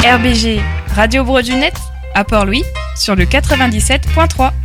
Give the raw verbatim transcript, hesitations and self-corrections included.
R B G Radio Brodunet à Port-Louis sur le quatre-vingt-dix-sept point trois.